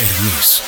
Ερμής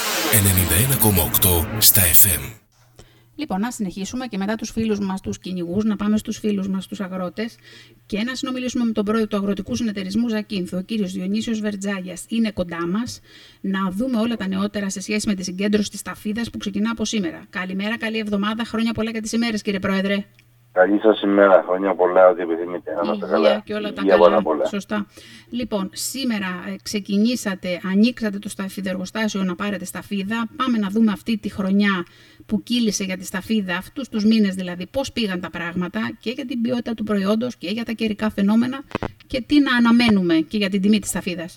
91,8 στα FM. Λοιπόν, να συνεχίσουμε και μετά τους φίλους μας, τους κυνηγούς, να πάμε στους φίλους μας, τους αγρότες και να συνομιλήσουμε με τον πρόεδρο του Αγροτικού Συνεταιρισμού Ζακίνθου, ο κύριος Διονύσιος Βερτζάγιας. Είναι κοντά μας να δούμε όλα τα νεότερα σε σχέση με τη συγκέντρωση της ταφίδας που ξεκινά από σήμερα. Καλημέρα, καλή εβδομάδα, χρόνια πολλά για τις ημέρες, κύριε Πρόεδρε. Καλή σας ημέρα, χρόνια πολλά, ό,τι επιθυμείτε. Να είστε καλά. Και όλα τα Υγεία καλά. πολλά. Σωστά. Λοιπόν, σήμερα ξεκινήσατε, ανοίξατε το σταφιδεργοστάσιο να πάρετε σταφίδα. Πάμε να δούμε αυτή τη χρονιά που κύλησε για τη σταφίδα, αυτούς τους μήνες δηλαδή, πώς πήγαν τα πράγματα και για την ποιότητα του προϊόντος και για τα καιρικά φαινόμενα και τι να αναμένουμε και για την τιμή της σταφίδας.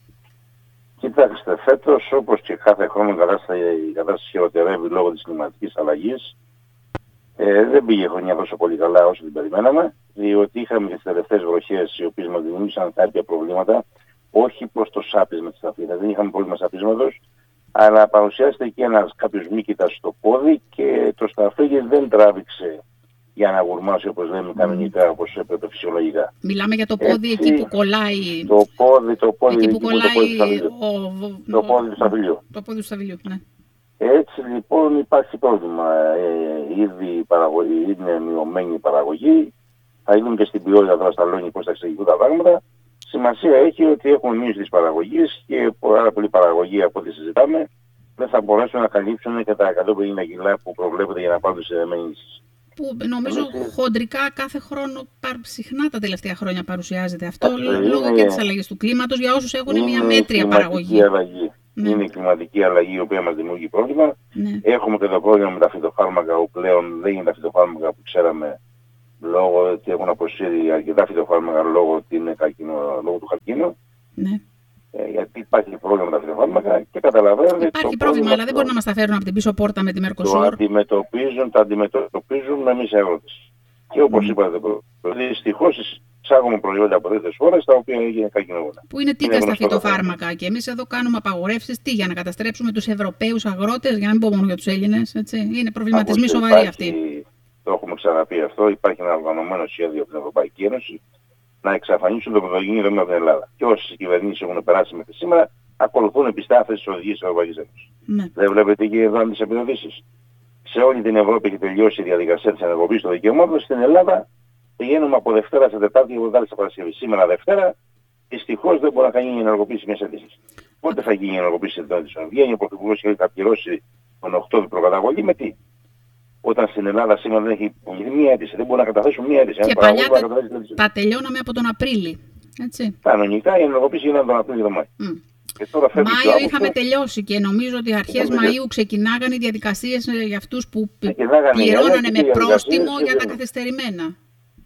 Κοιτάξτε, φέτος όπως και κάθε χρόνο η κατάσταση χειροτερεύει λόγω της κλιματικής αλλαγής. Δεν πήγε η χρονιά τόσο πολύ καλά όσο την περιμέναμε, διότι είχαμε και τις τελευταίες βροχές οι οποίες μας δημιούργησαν κάποια προβλήματα, όχι προς το σάπισμα της σταφίδας, δεν είχαμε πρόβλημα σαπίσματος, αλλά παρουσιάστηκε και κάποιος μύκητας στο πόδι και το σταφύγι δεν τράβηξε για να γουρμάσει όπως λέμε κανονικά, όπως έπρεπε φυσιολογικά. Μιλάμε για το πόδι εκεί που κολλάει. Το πόδι εκεί που κολλάει το πόδι του σταφυλιού. Το πόδι του σταφυλιού, ναι. Έτσι λοιπόν υπάρχει πρόβλημα. Ήδη η παραγωγή είναι μειωμένη η παραγωγή. Θα δούμε και στην ποιότητα τώρα στα λόγια πώς θα εξηγηθούν τα πράγματα. Σημασία έχει ότι έχουμε μείωση της παραγωγής και πάρα πολλή παραγωγή από ό,τι συζητάμε δεν θα μπορέσουν να καλύψουν και τα 150 κιλά που προβλέπονται για να πάρουν σε εμείς. Που νομίζω χοντρικά κάθε χρόνο, συχνά τα τελευταία χρόνια παρουσιάζεται αυτό, λόγω και της αλλαγής του κλίματος για όσους έχουν μια μέτρια παραγωγή. Ναι. Είναι η κλιματική αλλαγή η οποία μας δημιουργεί πρόβλημα. Ναι. Έχουμε και το πρόβλημα με τα φυτοφάρμακα που πλέον δεν είναι τα φυτοφάρμακα που ξέραμε λόγω ότι έχουν αποσύρει αρκετά φυτοφάρμακα λόγω του καρκίνου. Ναι. Γιατί υπάρχει πρόβλημα με τα φυτοφάρμακα και καταλαβαίνετε. Υπάρχει πρόβλημα, αλλά δεν μπορεί να μας τα φέρουν από την πίσω πόρτα με τη Μερκοσούρ. Τα αντιμετωπίζουμε εμείς οι αγρότες. Και όπως είπατε, δυστυχώς εισάγουμε προϊόντα από τέτοιες χώρες τα οποία είναι καρκινογόνα. Που είναι τίκα στα φυτοφάρμακα. Και εμείς εδώ κάνουμε απαγορεύσεις για να καταστρέψουμε τους Ευρωπαίους αγρότες, για να μην πω μόνο για τους Έλληνες. Έτσι. Είναι προβληματισμοί σοβαροί αυτοί. Το έχουμε ξαναπεί αυτό. Υπάρχει ένα οργανωμένο σχέδιο από την Ευρωπαϊκή Ένωση να εξαφανίσουν το πρωτογενή δομήμα από την Ελλάδα. Και όσες κυβερνήσεις έχουν περάσει μέχρι σήμερα ακολουθούν πιστά αυτές τις οδηγίες της Ευρωπαϊκής Ένωσης. Ναι. Δεν βλέπετε και εδώ τις επιδοτήσεις. Σε όλη την Ευρώπη έχει τελειώσει η διαδικασία της ενεργοποίησης των δικαιωμάτων. Στην Ελλάδα πηγαίνουμε από Δευτέρα σε Τετάρτη και από σε Παρασκευή. Σήμερα Δευτέρα δυστυχώς δεν μπορεί να γίνει η ενεργοποίηση μιας αίτησης. Πότε θα γίνει η ενεργοποίηση των αίτησεων? Βγαίνει ο Πρωθυπουργός και θα πληρώσει τον Οκτώβριο προκαταβολή με τι? Όταν στην Ελλάδα σήμερα δεν έχει υποβληθεί μία αίτηση, δεν μπορεί να καταθέσουν μία αίτηση. Και παλιά τα τελειώναμε από τον Απρίλη. Έτσι. Κανονικά η ενεργοποίηση γίνεται τον Απρίλιο και τον Μάιο. Μάιο είχαμε τελειώσει και νομίζω ότι αρχές Μαΐου ξεκινάγανε οι διαδικασίες για αυτούς που πληρώνανε με πρόστιμο για τα καθυστερημένα.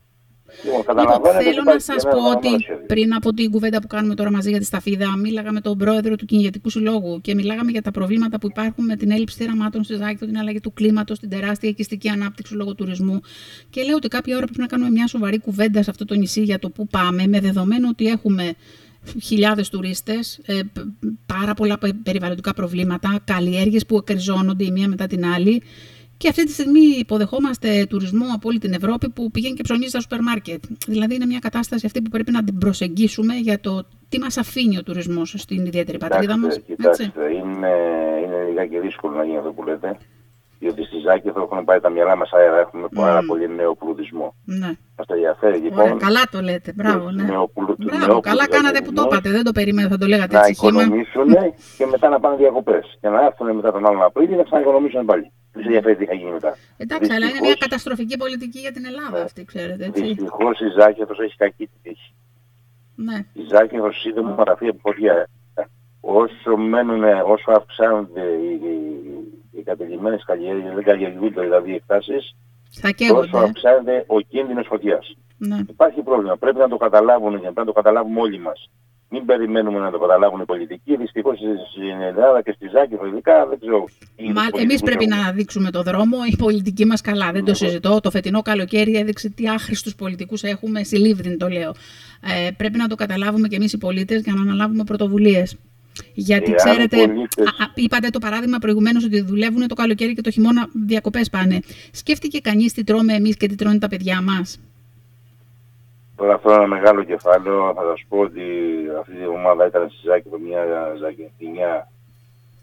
Λοιπόν, θέλω να σας πω ότι πριν από την κουβέντα που κάνουμε τώρα μαζί για τη σταφίδα, μίλαγα με τον πρόεδρο του Κυνηγετικού Συλλόγου και μιλάγαμε για τα προβλήματα που υπάρχουν με την έλλειψη θεραμάτων στη Ζάκυνθο, την αλλαγή του κλίματος, την τεράστια οικιστική ανάπτυξη λόγω τουρισμού. Και λέω ότι κάποια ώρα πρέπει να κάνουμε μια σοβαρή κουβέντα σε αυτό το νησί για το πού πάμε, με δεδομένο ότι έχουμε χιλιάδες τουρίστες, πάρα πολλά περιβαλλοντικά προβλήματα, καλλιέργειες που εκκριζώνονται η μία μετά την άλλη. Και αυτή τη στιγμή υποδεχόμαστε τουρισμό από όλη την Ευρώπη που πηγαίνει και ψωνίζει στα σούπερ μάρκετ. Δηλαδή είναι μια κατάσταση αυτή που πρέπει να την προσεγγίσουμε για το τι μας αφήνει ο τουρισμός στην ιδιαίτερη πατρίδα μας. Κοιτάξτε, είναι λιγάκι δύσκολο να γίνει αυτό που λέτε. Διότι στη Ζάκυνθο έχουν πάει τα μυαλά μας αέρα, έχουμε πάρα πολύ νέο πλουτισμό. Ναι. Μας ενδιαφέρει λοιπόν. Ωραία, καλά το λέτε, μπράβο. Ναι. Μπράβο, καλά κάνατε που το είπατε, δεν το περίμενα, θα το λέγατε έτσι. Να οικονομήσουν και μετά να πάνε διακοπές. Και να έρθουν μετά τον άλλον Απρίλιο να ξαναοικονομήσουν πάλι. Δεν σε ενδιαφέρει τι θα γίνει μετά. Εντάξει, αλλά είναι μια καταστροφική πολιτική για την Ελλάδα αυτή, ξέρετε. Έτσι. Δυστυχώς η Ζάκυνθος έχει κακή τύχη. Ναι. Η Ζάκυνθος σύντομα παραφεί από φωτιά. Όσο αυξάνονται οι κατελημμένες καλλιέργειες, δεν καλλιεργούνται δηλαδή οι εκτάσεις, τόσο αυξάνεται ο κίνδυνος φωτιάς. Ναι. Υπάρχει πρόβλημα. Πρέπει να το καταλάβουν και πρέπει να το καταλάβουμε όλοι μας. Μην περιμένουμε να το καταλάβουν οι πολιτικοί. Δυστυχώς στην Ελλάδα και στη Ζάκυνθο ειδικά δεν ξέρω. Εμείς πρέπει να δείξουμε το δρόμο. Η πολιτική μας καλά. Δεν το συζητώ. Το φετινό καλοκαίρι έδειξε τι άχρηστους πολιτικούς έχουμε. Συλλήβδιν το λέω. Πρέπει να το καταλάβουμε και εμείς οι πολίτες για να αναλάβουμε πρωτοβουλίες. Γιατί ξέρετε, είπατε το παράδειγμα προηγουμένως ότι δουλεύουν το καλοκαίρι και το χειμώνα διακοπές πάνε. Σκέφτηκε κανείς τι τρώμε εμείς και τι τρώνε τα παιδιά μας? Τώρα αυτό είναι ένα μεγάλο κεφάλαιο. Θα σας πω ότι αυτή τη εβδομάδα ήταν στη Ζάκυνθο μια ζακεντινιά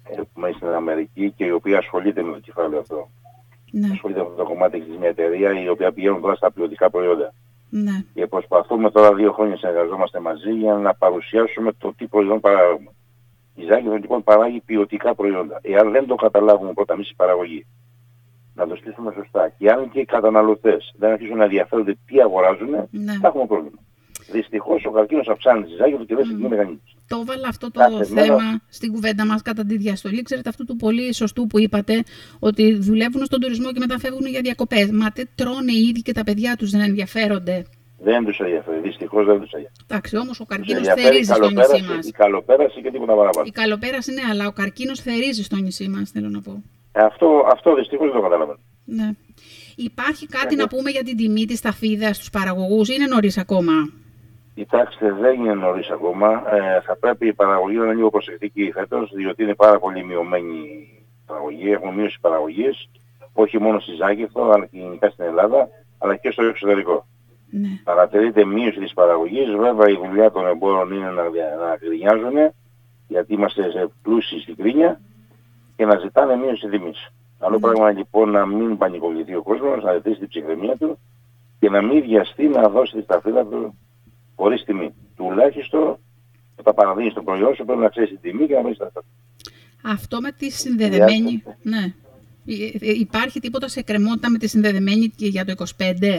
που στην Αμερική και η οποία ασχολείται με το κεφάλαιο αυτό. Ναι. Ασχολείται με αυτό το κομμάτι, έχει μια εταιρεία η οποία πηγαίνουν τώρα στα ποιοτικά προϊόντα. Ναι. Και προσπαθούμε τώρα 2 χρόνια συνεργαζόμαστε μαζί για να παρουσιάσουμε το τι προϊόν παράγουμε. Η Ζάκηθο λοιπόν παράγει ποιοτικά προϊόντα. Εάν δεν το καταλάβουμε πρώτα εμείς η παραγωγή, να το στήσουμε σωστά, και αν και οι καταναλωτές δεν αρχίσουν να ενδιαφέρονται τι αγοράζουν, θα έχουμε πρόβλημα. Δυστυχώς ο καρκίνος αυξάνεται στη Ζάκηθο και δεν συγκινεί μηχανής. Το έβαλα αυτό το θέμα στην κουβέντα μας κατά τη διαστολή. Ξέρετε, αυτού του πολύ σωστού που είπατε, ότι δουλεύουν στον τουρισμό και μετά φεύγουν για διακοπές. Μα τι τρώνε οι ίδιοι και τα παιδιά τους, δεν ενδιαφέρονται? Δεν τους ενδιαφέρει, δυστυχώς δεν τους ενδιαφέρει. Εντάξει, όμως ο καρκίνος θερίζει στο νησί μας. Η καλοπέραση και τίποτα παραπάνω. Η καλοπέραση ναι, αλλά ο καρκίνος θερίζει στο νησί μας, θέλω να πω. Αυτό δυστυχώς δεν το καταλαβαίνω. Ναι. Υπάρχει κάτι να πούμε για την τιμή της ταφίδας στους παραγωγούς, είναι νωρίς ακόμα? Κοιτάξτε, δεν είναι νωρίς ακόμα. Θα πρέπει η παραγωγή να είναι λίγο προσεκτική φέτος, διότι είναι πάρα πολύ μειωμένη η παραγωγή. Έχουμε μείωση παραγωγής, όχι μόνο στη Ζάκηθο, αλλά και γενικά στην Ελλάδα, αλλά και στο εξωτερικό. Ναι. Παρατηρείται μείωση της παραγωγής. Βέβαια η δουλειά των εμπόρων είναι να γκρινιάζουν, γιατί είμαστε πλούσιοι στην κρίνια, και να ζητάνε μείωση τιμής. Άλλο πράγμα λοιπόν να μην πανικοβληθεί ο κόσμος, να δει την ψυχραιμία του και να μην βιαστεί να δώσει τη σταφίδα του χωρίς τιμή. Τουλάχιστον όταν παραδίνεις το προϊόν σου πρέπει να ξέρεις την τιμή και να βρεις τα σταφίδα. Αυτό με τη συνδεδεμένη, ναι. Υπάρχει τίποτα σε εκκρεμότητα με τη συνδεδεμένη και για το 25?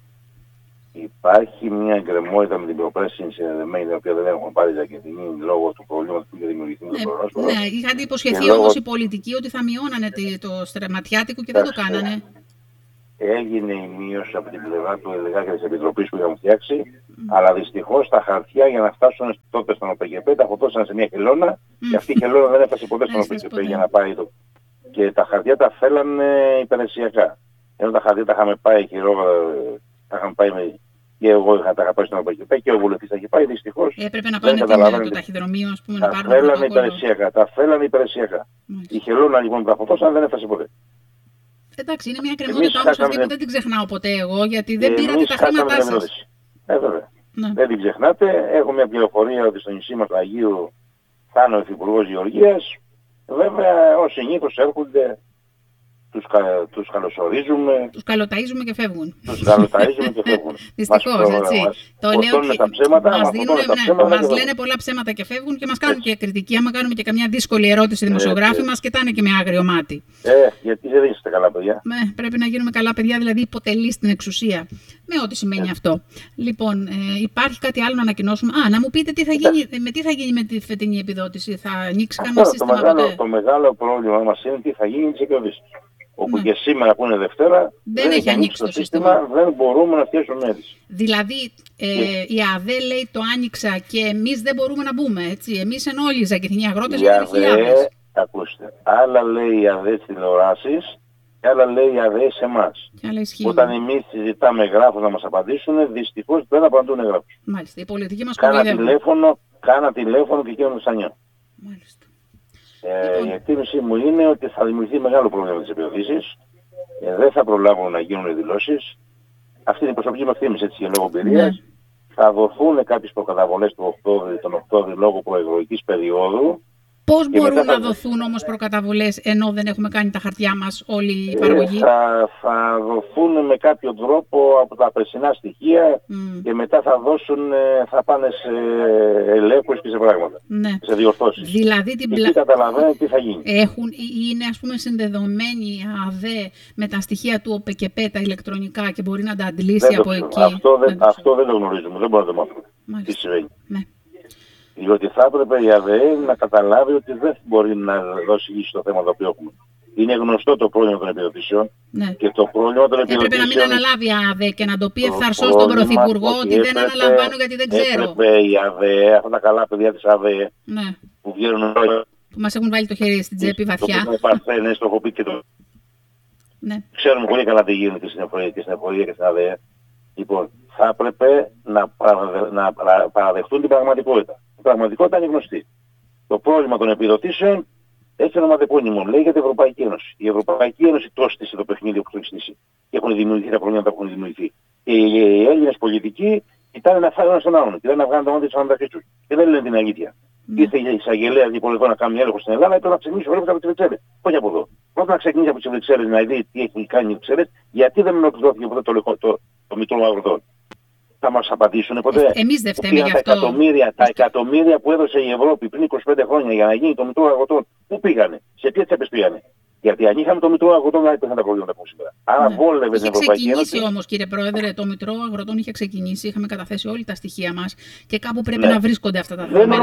Υπάρχει μια εγκρεμότητα με την προπέρσινη συνδεδεμένη, την οποία δεν έχουμε πάρει ζακετινή λόγω του προβλήματος που είχε δημιουργηθεί με το κορονόσπορο. Ναι, είχαν υποσχεθεί όμως οι πολιτικοί ότι θα μειώνανε το στρεματιάτικο και δεν το κάνανε. Έγινε η μείωση από την πλευρά του ΕΛΓΑ και της Επιτροπής που είχαμε φτιάξει, αλλά δυστυχώς τα χαρτιά για να φτάσουν τότε στον ΟΠΕΚΕΠΕ τα φορτώσαν σε μια χελώνα και αυτή η χελώνα δεν έφτασε ποτέ στον ΟΠΕΚΕΠΕ για να πάει το. Και τα χαρτιά τα φέλανε υπηρεσιακά. Ενώ τα χαρτιά τα είχαμε πάει τα είχαμε πάει και εγώ τα είχα πάει στον ΟΠΕΚΕΠΕ και ο βουλευτής τα είχε πάει, δυστυχώς. Έπρεπε να πάνε το ταχυδρομείο, ας πούμε, να πάρουν τα φέλανε υπηρεσιακά. Η χελώνα λοιπόν που τα φορτώσαν δεν έφτασε ποτέ. Εντάξει, είναι μια κρεμότητα όμως αυτή που δεν την ξεχνάω ποτέ εγώ, γιατί δεν πήρατε τα χρήματά σας. Βέβαια. Ναι. Δεν την ξεχνάτε. Έχω μια πληροφορία ότι στο νησί μας του Αγίου θα είναι ο Υφυπουργός Γεωργίας. Βέβαια, ως συνήθως έρχονται, τους καλωσορίζουμε. Τους καλοταΐζουμε και φεύγουν. Δυστυχώς, έτσι. Το λέω και μας λένε πολλά ψέματα και φεύγουν και μας κάνουν και κριτική. Άμα κάνουμε και καμιά δύσκολη ερώτηση δημοσιογράφοι, μας κοιτάνε και με άγριο μάτι. Γιατί δεν είστε καλά παιδιά. Πρέπει να γίνουμε καλά παιδιά, δηλαδή υποτελεί στην εξουσία. Με ό,τι σημαίνει αυτό. Λοιπόν, υπάρχει κάτι άλλο να ανακοινώσουμε? Να μου πείτε τι θα γίνει με τη φετινή επιδότηση. Θα ανοίξει κανένα σύστημα ποτέ? Το μεγάλο πρόβλημα μας είναι τι θα γίνει με τις επιδοτήσεις. Όπου και σήμερα που είναι Δευτέρα δεν έχει ανοίξει το σύστημα. Δεν μπορούμε να φτιάξουμε αίτηση. Δηλαδή η ΑΔΕ λέει το άνοιξα και εμείς δεν μπορούμε να μπούμε, έτσι. Εμείς ενώ όλοι οι ζακηθινοί αγρότες είναι χιλιάδες. Ακούστε, άλλα λέει η ΑΔΕ στις τηλεοράσεις και άλλα λέει η ΑΔΕ σε εμάς. Όταν εμείς συζητάμε γράφους να μας απαντήσουν, δυστυχώς δεν απαντούν γράφους. Μάλιστα, η πολιτική μας κάνα τηλέφωνο και εκείνον το σανιό. Μάλιστα. Η εκτίμησή μου είναι ότι θα δημιουργηθεί μεγάλο πρόβλημα με τις επιδοτήσεις. Δεν θα προλάβουν να γίνουν δηλώσεις. Αυτή είναι η προσωπική μου εκτίμηση, έτσι, για λόγω εμπειρίας. Θα δοθούν κάποιες προκαταβολές τον Οκτώβριο λόγω προεκλογικής περίοδου. Πώς μπορούν να δοθούν όμως προκαταβολές ενώ δεν έχουμε κάνει τα χαρτιά μας όλη η παραγωγή? Θα δοθούν με κάποιο τρόπο από τα περσινά στοιχεία και μετά θα πάνε σε ελέγχους και σε πράγματα, σε διορθώσεις. Δηλαδή εκεί καταλαβαίνετε τι θα γίνει. Είναι ας πούμε συνδεδομένη η ΑΔΕ με τα στοιχεία του ΟΠΕΚΕΠΕ, τα ηλεκτρονικά, και μπορεί να τα αντλήσει από εκεί? Αυτό δεν το γνωρίζουμε, δεν μπορούμε να το μάθουμε τι συμβαίνει. Διότι θα έπρεπε η ΑΔΕ να καταλάβει ότι δεν μπορεί να δώσει λύση στο θέμα το οποίο έχουμε. Είναι γνωστό το πρόβλημα των επιδοτήσεων. Και το πρόβλημα των επιδοτήσεων. Έπρεπε να μην αναλάβει η ΑΔΕ και να το πει ευθαρσώς στον Πρωθυπουργό ότι δεν αναλαμβάνω γιατί δεν ξέρω. Έπρεπε η ΑΔΕ, αυτά τα καλά παιδιά της ΑΔΕ που βγαίνουν που μας έχουν βάλει το χέρι στην τσέπη βαθιά. Το Παρθένες, το έχω πει και το. Ξέρουμε πολύ καλά τι γίνεται στην εφορία και στην ΑΔΕ. Λοιπόν, θα έπρεπε να παραδεχτούν την πραγματικότητα. Η πραγματικότητα είναι γνωστή. Το πρόβλημα των επιδοτήσεων έχει ονοματεπώνυμο, λέγεται Ευρωπαϊκή Ένωση. Η Ευρωπαϊκή Ένωση το στήσε το παιχνίδι που το έχει στήσει. Και έχουν δημιουργηθεί τα προβλήματα που έχουν δημιουργηθεί. Και οι Έλληνες πολιτικοί κοιτάνε να φάρουν στον άλλον. Κοιτάνε να βγάλουν τα μάτια της φαντασίας τους. Και δεν λένε την αλήθεια. Ήρθε η εισαγγελέα λοιπόν να κάνει έλεγχο στην Ελλάδα, έπρεπε να ξεκινήσει ο έλεγχος από τις Βρυξέλλες. Όχι από εδώ. Πρώτα να ξεκινήσει από τις Βρυξέλλες, να δει τι έχει κάνει οι Βρυξέλλες, γιατί δεν ολοκληρώθηκε ποτέ το Μητρό Αγροτών. Θα μας απαντήσουν ποτέ. Εμείς δεν φταίμε γι' αυτό. Τα εκατομμύρια που έδωσε η Ευρώπη πριν 25 χρόνια για να γίνει το Μητρό Αγροτών, πού πήγανε, σε ποιες τσέπες πήγανε. Γιατί αν είχαμε το Μητρό Αγροτών δεν υπήρχαν τα προβλήματα που σήμερα. Άρα βόλευε την Ευρωπαϊκή Ένωση. Είχε ξεκινήσει όμως, κύριε Πρόεδρε, το Μητρό Αγροτών είχε ξεκινήσει, είχαμε καταθέσει όλοι τα στοιχεία μας και κάπου πρέπει να βρίσκονται αυτά τα δεδομένα.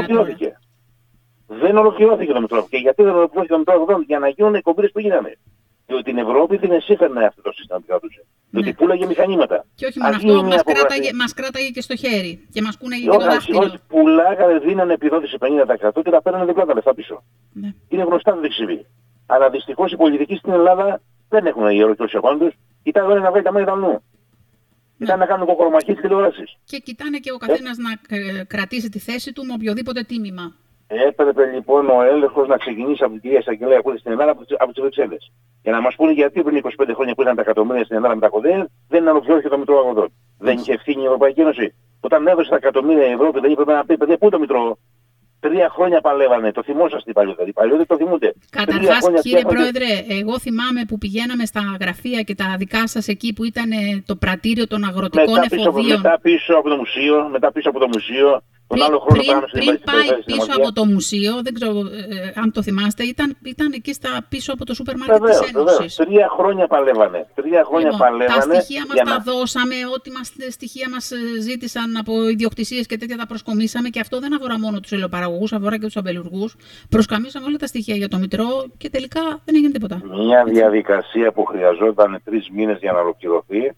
Δεν ολοκληρώθηκε το Μητρό. Και γιατί δεν ολοκληρώθηκε το Μητρό Αγροτών? Για να γίνουν οι κομπήρες που γίνανε. Διότι την Ευρώπη την εσύφερνε αυτό το σύστημα που κρατούσε. Διότι πούλαγε μηχανήματα. Και όχι μόνο αυτό, μας κράταγε και στο χέρι. Και μας κούναγε και το δάχτυλο. Όχι, πουλάγανε, δίνανε επιδότηση 50% και τα παίρνανε διπλά τα λεφτά πίσω. Ναι. Είναι γνωστά το δεξιβή. Αλλά δυστυχώς οι πολιτικοί στην Ελλάδα δεν έχουν ιεροκιώσει απάνω τους. Κοιτάνε να βγάλει τα μέρη νου. Κοιτάνε να κάνουν κοκορομαχίες της τηλεόρασης. Και κοιτάνε και ο καθένας να κρατήσει τη θέση του με οποιοδήποτε τίμημα. Έπρεπε λοιπόν ο έλεγχος να ξεκινήσει από την κυρία εισαγγελέα που είναι στην Ελλάδα από τις Βρυξέλλες. Για να μας πούνε γιατί πριν 25 χρόνια που ήταν τα εκατομμύρια στην Ελλάδα με τα κονδύλια δεν ολοκληρώθηκε το Μητρό Αγροτών. Δεν είχε ευθύνη η Ευρωπαϊκή Ένωση. Όταν έδωσε τα εκατομμύρια η Ευρώπη δεν έπρεπε να πει παιδιά πού το Μητρό? 3 χρόνια παλεύανε. Το θυμόσαστε οι παλιότεροι. Οι παλιότεροι το θυμούνται. Καταρχάς, κύριε Πρόεδρε, εγώ θυμάμαι που πηγαίναμε στα γραφεία και τα δικά σας εκεί που ήταν το πρατήριο των αγροτικών εφοδίων. Μετά πίσω από το μουσείο. Πριν πάει πίσω από το μουσείο, δεν ξέρω αν το θυμάστε, ήταν εκεί πίσω από το σούπερ μάρκετ της Ένωσης. 3 χρόνια παλεύανε. Τα στοιχεία μας τα δώσαμε, ό,τι στοιχεία μας ζήτησαν από ιδιοκτησίες και τέτοια τα προσκομίσαμε και αυτό δεν αφορά μόνο τους ελαιοπαραγωγούς, αφορά και τους αμπελουργούς. Προσκαμίσαμε όλα τα στοιχεία για το Μητρό και τελικά δεν έγινε τίποτα. Μια διαδικασία που χρειαζόταν 3 μήνες για να ολοκληρωθεί,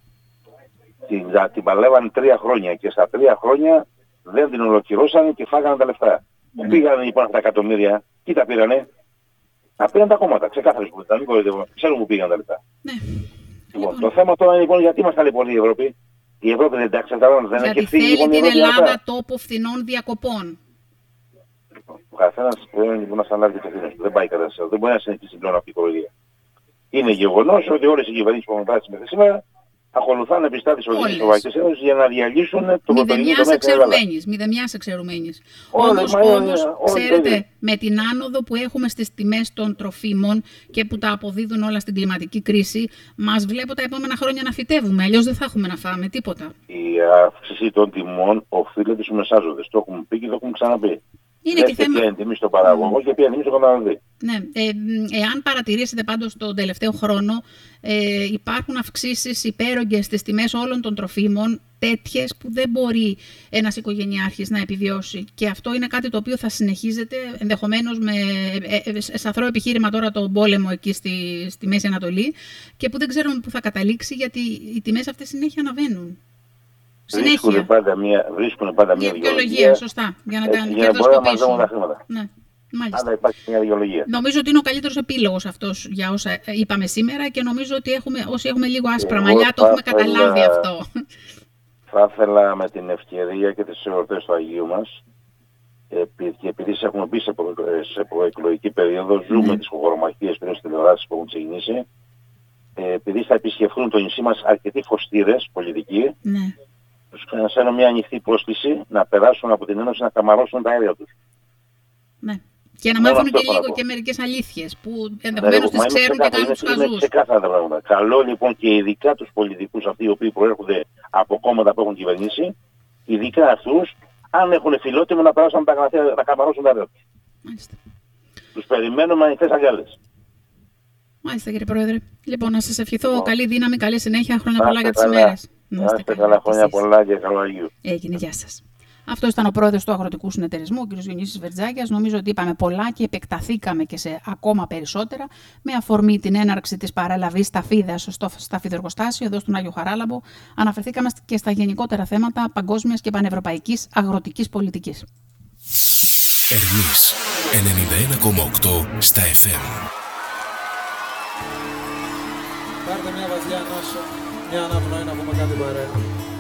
την παλεύανε 3 χρόνια και στα 3 χρόνια δεν την ολοκληρώσανε και φάγανε τα λεφτά. Πού πήγανε λοιπόν αυτά τα εκατομμύρια, τι τα πήρανε? Τα πήραν τα κόμματα, ξεκάθαρες που ήταν, ξέρουν που πήγαν τα λεφτά. Ναι. Λοιπόν, το θέμα τώρα είναι λοιπόν γιατί μας ταλαιπωρεί η Ευρώπη. Η Ευρώπη δεν εντάξει, δεν έχει ευθύνη. Γιατί θέλει την Ελλάδα τόπο φθηνών διακοπών. Ο καθένας πρέπει λοιπόν να αναλάβει τις ευθύνες του. Δεν πάει κατά δεν μπορεί να συνεχίσει πλέον αυτή η κοροϊδία. Είναι γεγονός ότι όλες οι κυβερνήσεις που έχουν φτάσει μέχρι σήμερα ακολουθάνε πιστά τις οδηγίες της Ευρωπαϊκής Ένωσης για να διαλύσουν το πρωτογενή τομέα της Ελλάδας. Μηδενιάς εξαιρουμένης. Όμως, ξέρετε, με την άνοδο που έχουμε στις τιμές των τροφίμων και που τα αποδίδουν όλα στην κλιματική κρίση, μας βλέπω τα επόμενα χρόνια να φυτεύουμε, αλλιώς δεν θα έχουμε να φάμε τίποτα. Η αύξηση των τιμών οφείλεται στους μεσάζοντες. Το έχουμε πει και το έχουμε ξαναπεί. Είναι και θέμα. Ποια είναι τιμή στον παραγωγό και ποια είναι τιμή στον καταναλωτή. Ναι. Εάν παρατηρήσετε πάντως τον τελευταίο χρόνο, υπάρχουν αυξήσεις υπέρογγες στις τιμές όλων των τροφίμων, τέτοιες που δεν μπορεί ένας οικογενειάρχης να επιβιώσει. Και αυτό είναι κάτι το οποίο θα συνεχίζεται ενδεχομένως με σαθρό επιχείρημα τώρα τον πόλεμο εκεί στη Μέση Ανατολή και που δεν ξέρουμε πού θα καταλήξει γιατί οι τιμές αυτές συνέχεια αναβαίνουν. Βρίσκουν πάντα μια δικαιολογία. Σωστά. Για να μπορούν να μας δώσουν τα χρήματα. Ναι. Μάλιστα. Άρα υπάρχει μια δικαιολογία. Νομίζω ότι είναι ο καλύτερος επίλογος αυτός για όσα είπαμε σήμερα και νομίζω ότι όσοι έχουμε λίγο άσπρα μαλλιά το έχουμε καταλάβει αυτό. Θα ήθελα με την ευκαιρία και τις εορτές του Αγίου μας και επειδή έχουμε μπει σε προεκλογική περίοδο, ζούμε τις κοκορομαχίες περί τηλεοράσεις που έχουν ξεκινήσει, επειδή θα επισκεφθούν το νησί μας αρκετοί φωστήρες πολιτικοί, τους κάνω μια ανοιχτή πρόσκληση να περάσουν από την Ένωση να καμαρώσουν τα αέρια τους. Ναι. Και να μάθουν και λίγο και μερικές αλήθειες που ενδεχομένως τις ξέρουν και κάνουν τους χαζούς. Είναι ξεκάθαρα τα πράγματα. Καλό λοιπόν και ειδικά τους πολιτικούς αυτοί οι οποίοι προέρχονται από κόμματα που έχουν κυβερνήσει, ειδικά αυτούς, αν έχουν φιλότιμο να περάσουν να καμαρώσουν τα αέρια τους. Μάλιστα. Τους περιμένουμε με ανοιχτές αγκάλες. Μάλιστα κύριε Πρόεδρε. Λοιπόν, να σας ευχηθώ καλή δύναμη, καλή συνέχεια, χρόνια πολλά για τις ημέρες. Να είστε καλά, χρόνια πολλά και καλό Αγίου. Έγινε, γεια σας. Αυτό ήταν ο πρόεδρος του Αγροτικού Συνεταιρισμού, ο κ. Διονύσης Βερτζάκιας. Νομίζω ότι είπαμε πολλά και επεκταθήκαμε και σε ακόμα περισσότερα με αφορμή την έναρξη της παραλαβής ταφίδας στο σταφιδοεργοστάσιο εδώ στον Άγιο Χαράλαμπο. Αναφερθήκαμε και στα γενικότερα θέματα παγκόσμιας και πανευρωπαϊκής αγροτικής πολιτικής. Ερμής 91,8 στα FM. Πάρτε μια βαθιά ανάσα, μια αναπνοή να πούμε κάτι παρέα.